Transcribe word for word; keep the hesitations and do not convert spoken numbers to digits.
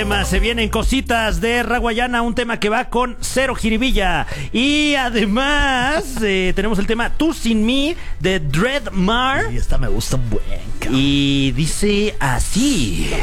Se vienen cositas de Raguayana, un tema que va con cero jiribilla. Y además eh, tenemos el tema Tú Sin Mí de Dreadmar. Y esta me gusta un buen, cabrón. Y dice así.